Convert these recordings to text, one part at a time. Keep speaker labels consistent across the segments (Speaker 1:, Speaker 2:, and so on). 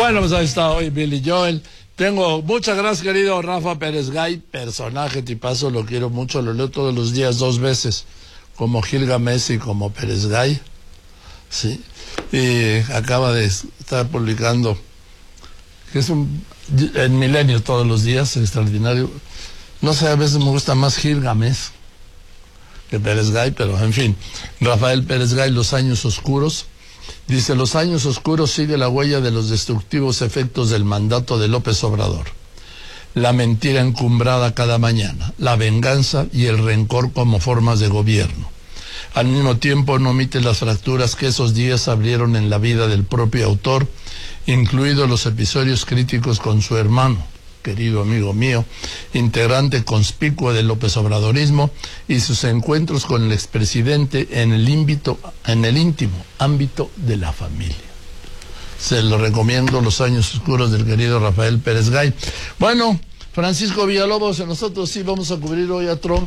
Speaker 1: Bueno, pues ahí está hoy Billy Joel. Tengo muchas gracias, querido Rafa Pérez Gay, personaje tipazo, lo quiero mucho, lo leo todos los días 2 veces, como Gilgamesh y como Pérez Gay, sí, y acaba de estar publicando, que es en Milenio todos los días, extraordinario. No sé, a veces me gusta más Gilgamesh que Pérez Gay, pero en fin, Rafael Pérez Gay, Los años oscuros. Dice, los años oscuros sigue la huella de los destructivos efectos del mandato de López Obrador. La mentira encumbrada cada mañana, la venganza y el rencor como formas de gobierno. Al mismo tiempo no omite las fracturas que esos días abrieron en la vida del propio autor, incluidos los episodios críticos con su hermano, querido amigo mío, integrante conspicuo del López Obradorismo, y sus encuentros con el expresidente en el íntimo ámbito de la familia. Se lo recomiendo, Los años oscuros del querido Rafael Pérez Gay. Bueno, Francisco Villalobos, nosotros sí vamos a cubrir hoy a Trump,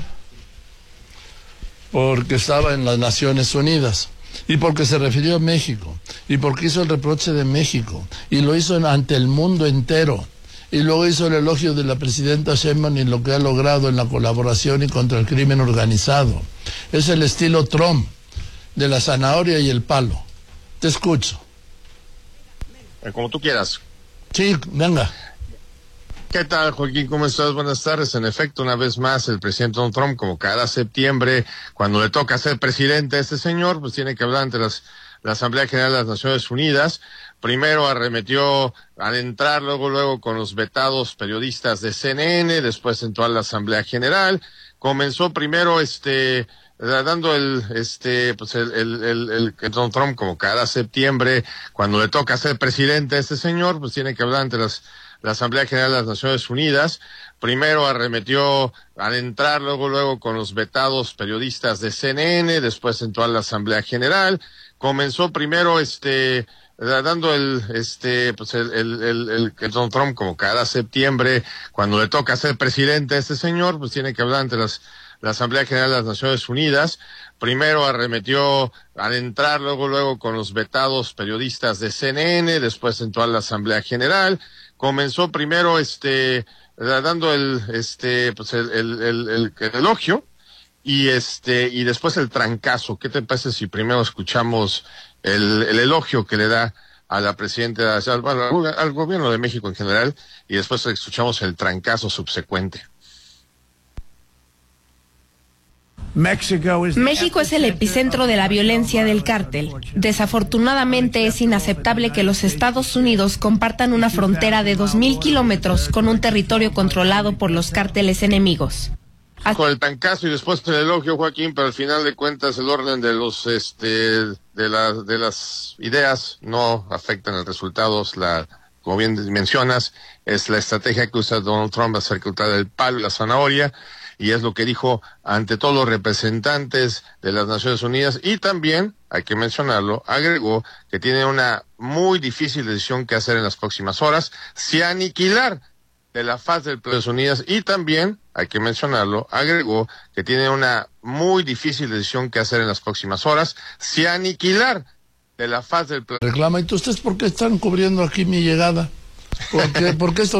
Speaker 1: porque estaba en las Naciones Unidas, y porque se refirió a México, y porque hizo el reproche de México, y lo hizo ante el mundo entero. Y luego hizo el elogio de la presidenta Sheinbaum y lo que ha logrado en la colaboración y contra el crimen organizado. Es el estilo Trump, de la zanahoria y el palo. Te escucho.
Speaker 2: Como tú quieras.
Speaker 1: Sí, venga.
Speaker 2: ¿Qué tal, Joaquín? ¿Cómo estás? Buenas tardes. En efecto, una vez más, el presidente Donald Trump, como cada septiembre, cuando le toca ser presidente a este señor, pues tiene que hablar ante la Asamblea General de las Naciones Unidas. Primero arremetió al entrar, luego con los vetados periodistas de CNN, después entró a la Asamblea General, comenzó primero dando Donald Trump, como cada septiembre, cuando le toca ser presidente a este señor, pues tiene que hablar ante la Asamblea General de las Naciones Unidas. Primero arremetió al entrar, luego con los vetados periodistas de CNN, después entró a la Asamblea General, comenzó primero dando Donald Trump, como cada septiembre, cuando le toca ser presidente a este señor, pues tiene que hablar ante la Asamblea General de las Naciones Unidas. Primero arremetió al entrar, luego con los vetados periodistas de CNN, después entró a la Asamblea General, comenzó primero dando el elogio y después el trancazo. ¿Qué te parece si primero escuchamos el elogio que le da a la presidenta, al gobierno de México en general, y después escuchamos el trancazo subsecuente?
Speaker 3: México es el epicentro de la violencia del cártel. Desafortunadamente es inaceptable que los Estados Unidos compartan una frontera de 2,000 kilómetros con un territorio controlado por los cárteles enemigos.
Speaker 2: Con el trancazo y después el elogio, Joaquín, pero al final de cuentas el orden de las ideas no afectan el resultado. Como bien mencionas, es la estrategia que usa Donald Trump acerca del palo y la zanahoria, y es lo que dijo ante todos los representantes de las Naciones Unidas, y también, hay que mencionarlo, agregó que tiene una muy difícil decisión que hacer en las próximas horas, si aniquilar de la faz del Naciones Unidas, y también, hay que mencionarlo, agregó que tiene una muy difícil decisión que hacer en las próximas horas, si aniquilar de la faz del...
Speaker 1: Reclama, ¿y ustedes por qué están cubriendo aquí mi llegada? ¿Por qué esto